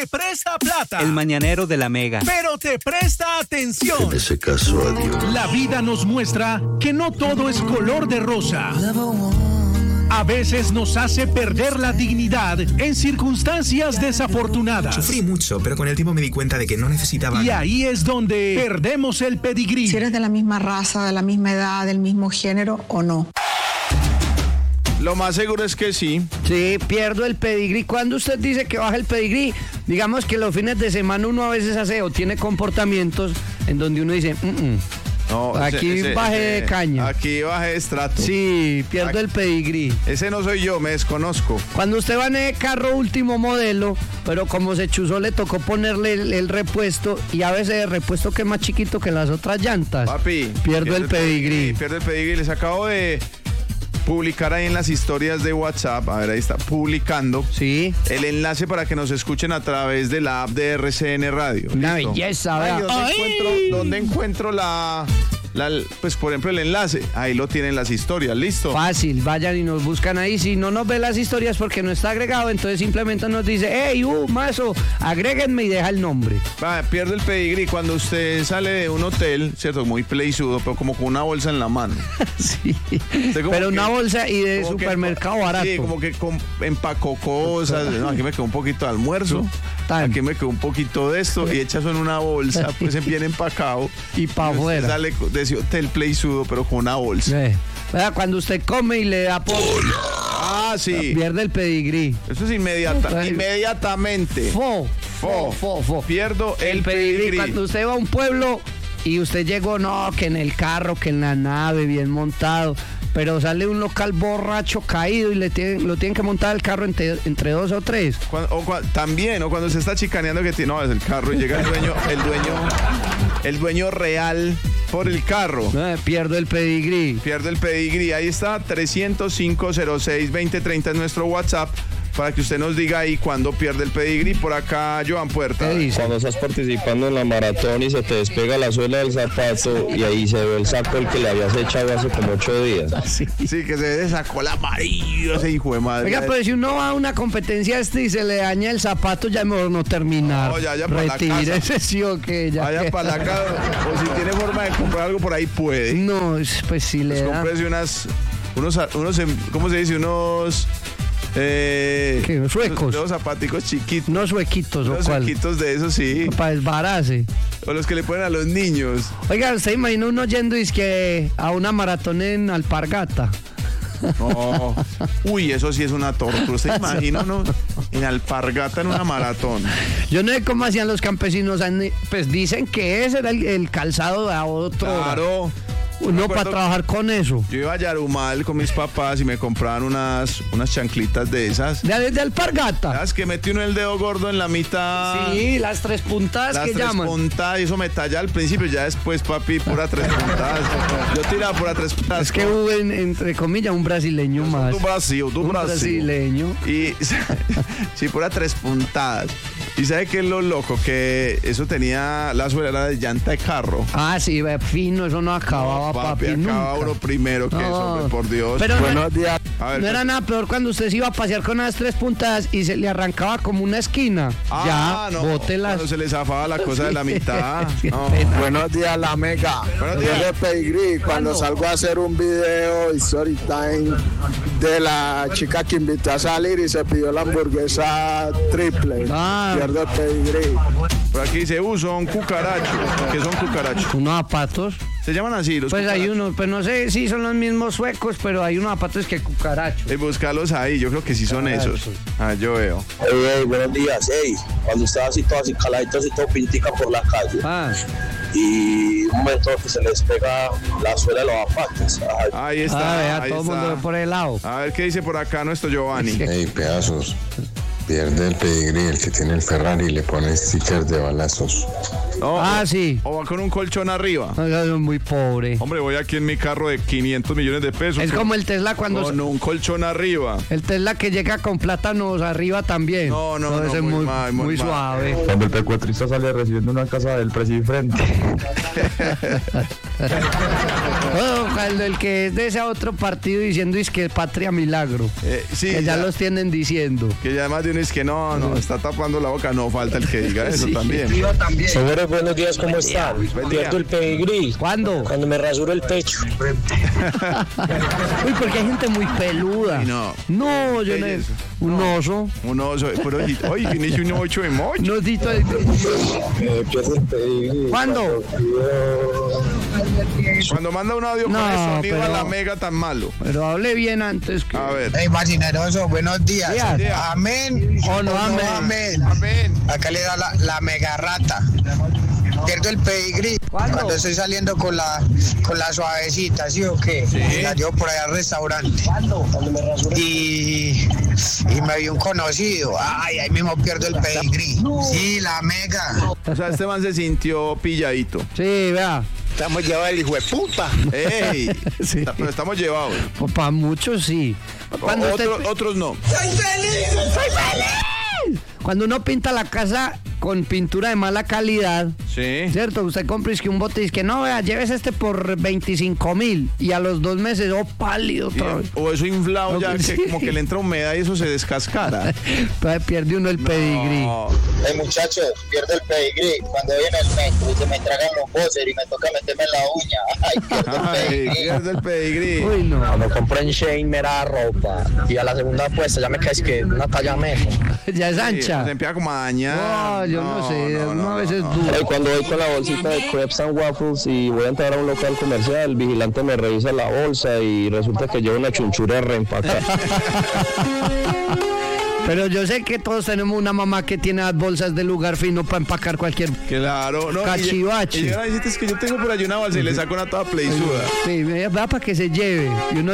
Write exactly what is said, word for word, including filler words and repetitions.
te presta plata. El mañanero de la Mega. Pero te presta atención. En ese caso, adiós. La vida nos muestra que no todo es color de rosa. A veces nos hace perder la dignidad en circunstancias desafortunadas. Sufrí mucho, pero con el tiempo me di cuenta de que no necesitaba... Y ahí es donde perdemos el pedigrí. Si eres de la misma raza, de la misma edad, del mismo género o no. Lo más seguro es que sí. Sí, pierdo el pedigrí. Cuando usted dice que baja el pedigrí, digamos que los fines de semana uno a veces hace o tiene comportamientos en donde uno dice, mm -mm. No, aquí ese, ese, bajé de ese, caña. Aquí bajé de estrato. Sí, pierdo aquí, el pedigrí. Ese no soy yo, me desconozco. Cuando usted va en el carro último modelo, pero como se chuzó le tocó ponerle el, el repuesto y a veces el repuesto que es más chiquito que las otras llantas. Papi, pierdo el pedigrí. Pierdo el pedigrí. Les acabo de publicar ahí en las historias de WhatsApp, a ver, ahí está, publicando sí. el enlace para que nos escuchen a través de la app de R C N Radio. Una ¿listo? Belleza, Ay, ¿dónde, encuentro, ¿Dónde encuentro la, la, pues por ejemplo el enlace? Ahí lo tienen las historias, ¿listo? Fácil, vayan y nos buscan ahí. Si no nos ve las historias porque no está agregado, entonces simplemente nos dice, hey, uh, mazo, agréguenme y deja el nombre. Va, pierde el pedigrí cuando usted sale de un hotel, ¿cierto? Muy playsudo, pero como con una bolsa en la mano. Sí, pero que, una bolsa y de supermercado que, barato. Sí, como que con, empacó cosas. No, aquí me quedó un poquito de almuerzo. Tan. Aquí me quedó un poquito de esto y echa eso en una bolsa, pues bien empacado. Y para afuera. Sale de ese hotel playsudo, pero con una bolsa. Sí. Cuando usted come y le da por... Ah, sí. Pierde el pedigrí. Eso es inmediata, inmediatamente. Fo, fo, fo, fo. Pierdo el, el pedigrí. pedigrí. Cuando usted va a un pueblo y usted llegó, no, que en el carro, que en la nave, bien montado, pero sale un local borracho caído y le tienen, lo tienen que montar el carro entre, entre dos o tres. Cuando, o cuando, también, o cuando se está chicaneando que tiene, no, es el carro y llega el dueño, el dueño, el dueño real por el carro. No, pierdo el pedigrí. Pierdo el pedigrí. Ahí está, trescientos cinco cero seis veinte treinta es nuestro WhatsApp, para que usted nos diga ahí cuándo pierde el pedigrí. Por acá, Joan Puerta. Cuando estás participando en la maratón y se te despega la suela del zapato y ahí se ve el saco el que le habías echado hace como ocho días. Sí, sí, que se desacó el amarillo ese hijo de madre. Oiga, pero si uno va a una competencia este y se le daña el zapato, ya mejor no terminar. No, ya, ya para la casa. Retírese, sí o que ya. Vaya para la casa, o si tiene forma de comprar algo por ahí puede. No, pues sí le pues da. Cómprese unas, unos, unos, ¿cómo se dice? Unos... Eh, ¿Qué? ¿Los suecos? Los zapaticos chiquitos. No suequitos, ¿o los cuál? suequitos de esos, sí. Para desbararse. O los que le ponen a los niños. Oiga, ¿usted imagina uno yendo y que a una maratón en Alpargata? No. Uy, eso sí es una tortura. ¿Usted imagina, no? En Alpargata en una maratón. Yo no sé cómo hacían los campesinos. Pues dicen que ese era el, el calzado de otro. Claro. No, para trabajar con eso. Yo iba a Yarumal con mis papás y me compraban unas, unas chanclitas de esas. ¿De, de Alpargata? Las que metió uno el dedo gordo en la mitad. Sí, las tres puntadas que llaman. Las tres puntadas, y eso me talla al principio, ya después, papi, pura tres puntadas. Yo tiraba pura tres puntadas. Es que hubo, en, entre comillas, un brasileño Yo más. Un Brasil, un, un Brasil. brasileño. Y, sí, pura tres puntadas. ¿Y sabe qué es lo loco? Que eso tenía la suela de llanta de carro. Ah, sí, fino, eso no acababa, no, papi. papi acaba nunca. uno primero que no. eso, hombre, por Dios. Pero Buenos no, días. A ver, no era nada peor cuando usted se iba a pasear con las tres puntadas y se le arrancaba como una esquina. Ah, ya, no. Bótelas. Cuando se le zafaba la cosa de la mitad. No. Buenos días, la Mega. Buenos días. Yo de Pedigrí, cuando salgo a hacer un video story time de la chica que invité a salir y se pidió la hamburguesa triple. Ah. Pierdo el pedigrí. Por aquí dice, uh, son cucarachos. ¿Qué son cucarachos? Unos zapatos. ¿Se llaman así los Pues cucarachos? hay unos, pues no sé si son los mismos suecos, pero hay unos zapatos que cucarachos. Eh, buscarlos ahí, yo creo que sí son Cucarachos. esos. Ah, yo veo. Hey, hey, buenos días, hey. Cuando usted así todo así caladito, así todo pintica por la calle. Ah. Y un momento que se les pega la suela de los zapatos. Ay. Ahí está. Ah, vea, ahí todo el está. mundo ve por el lado. A ver qué dice por acá nuestro Giovanni. Hey, pedazos. Pierde el pedigrí, el que tiene el Ferrari, le pone stickers de balazos. No, ah, o, sí. O va con un colchón arriba. Es muy pobre. Hombre, voy aquí en mi carro de quinientos millones de pesos. Es como el Tesla cuando... Con un colchón arriba. El Tesla que llega con plátanos arriba también. No, no, no, es muy muy, mal, muy muy mal. suave. Cuando el pecuetrista sale recibiendo una casa del presidente. Oh, cuando el que es de ese otro partido diciendo es que Patria Milagro. Eh, sí, que ya, ya los tienen diciendo. Que ya además de uno es que no, no, está tapando la boca, no falta el que diga eso Sí. también. Señores, buenos días, ¿cómo están? Buen día. Pierdo el pedigrí. ¿Cuándo? Cuando me rasuro el pecho. Uy, porque hay gente muy peluda. Sí, no. No, yo ¿Qué no. es eso? Un oso. Un oso, pero oye, oye, tienes un ocho de mocho. Un osito de- Eh, pierdo el pedigrí. ¿Cuándo? Cuando manda un audio No, con el sonido a pero- la mega tan malo. Pero hable bien antes que. A ver. Hey, Macineroso, buenos días. Días. Amén. Oh, no, O amén. amén. Amén. Acá le da la, la mega rata. Pierdo el pedigrí ¿Cuándo? cuando estoy saliendo con la con la suavecita, ¿sí o qué? La llevo por allá al restaurante. Y, y me vi un conocido. Ay, ahí mismo pierdo el pedigrí. Sí, la mega. O sea, este man se sintió pilladito. Sí, vea. Estamos llevados el hijo de puta. ¡Ey! Sí. Está- Pero estamos llevados. Pues para muchos sí. Cuando, usted- Otro- Otros no. cuando uno pinta la casa con pintura de mala calidad, Sí. ¿cierto? Usted compra es que un bote y dice que no, vea, lleves este por veinticinco mil y a los dos meses, oh, pálido otra vez. O eso inflado ya, Sí. que como que le entra humedad y eso se descascara. Entonces pierde uno el pedigrí. No. Hey, muchachos, pierdo el pedigrí. Cuando voy en el metro y se me tragan los bóceres y me toca meterme en la uña. Ay, pierdo el Ay, pedigrí. pierde el pedigrí. Uy, no. Cuando compré en Shane mera ropa y a la segunda apuesta ya me caes que una talla menos. Ya es Sí, ancha. se empieza como a dañar. No, yo no, sé, uno a veces duda. Ay, cuando voy con la bolsita de crepes and waffles y voy a entrar a un local comercial, el vigilante me revisa la bolsa y resulta que llevo una chunchura reempacada. Pero yo sé que todos tenemos una mamá que tiene las bolsas de lugar fino para empacar cualquier. Claro, no. y- Cachivache. Y, y ahora dices que yo tengo por allí una bolsa y le saco una toda playsuda. Sí, vea para que se lleve. Y uno